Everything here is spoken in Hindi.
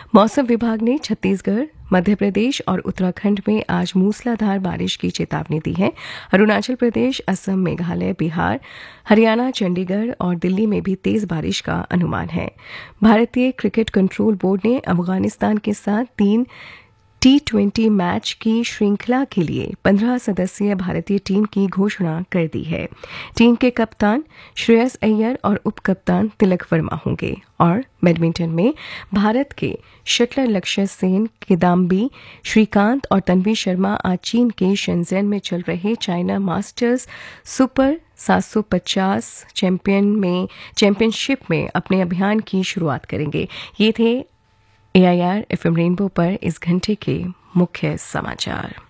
मौसम विभाग ने छत्तीसगढ़, मध्य प्रदेश और उत्तराखंड में आज मूसलाधार बारिश की चेतावनी दी है। अरुणाचल प्रदेश, असम, मेघालय, बिहार, हरियाणा, चंडीगढ़ और दिल्ली में भी तेज बारिश का अनुमान है। भारतीय क्रिकेट कंट्रोल बोर्ड ने अफगानिस्तान के साथ 3 T20 मैच की श्रृंखला के लिए 15 सदस्यीय भारतीय टीम की घोषणा कर दी है। टीम के कप्तान श्रेयस अय्यर और उप कप्तान तिलक वर्मा होंगे। और बैडमिंटन में भारत के शटलर लक्ष्य सेन, किदाम्बी श्रीकांत और तन्वी शर्मा आज चीन के शेंज़ेन में चल रहे चाइना मास्टर्स सुपर 750 चैंपियनशिप में अपने अभियान की शुरुआत करेंगे। ये थे AIR FM रेनबो पर इस घंटे के मुख्य समाचार।